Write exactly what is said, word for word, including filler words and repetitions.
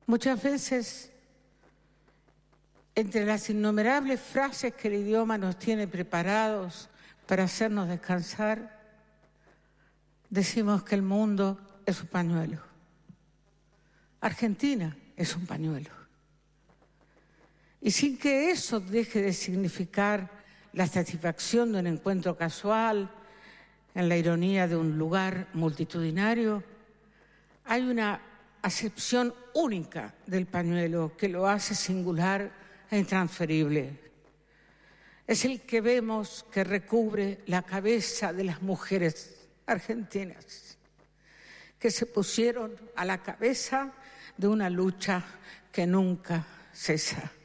Muchas veces, entre las innumerables frases que el idioma nos tiene preparados para hacernos descansar, decimos que el mundo es un pañuelo. Argentina es un pañuelo. Y sin que eso deje de significar la satisfacción de un encuentro casual, en la ironía de un lugar multitudinario, hay una acepción única del pañuelo que lo hace singular e intransferible. Es el que vemos que recubre la cabeza de las mujeres argentinas, que se pusieron a la cabeza de una lucha que nunca cesa.